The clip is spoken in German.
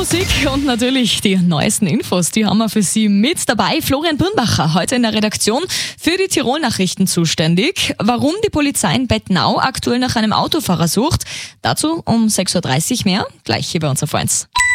Musik und natürlich die neuesten Infos, die haben wir für Sie mit dabei. Florian Birnbacher, heute in der Redaktion für die Tirol-Nachrichten zuständig. Warum die Polizei in Bettnau aktuell nach einem Autofahrer sucht, dazu um 6.30 Uhr mehr, gleich hier bei uns auf 1.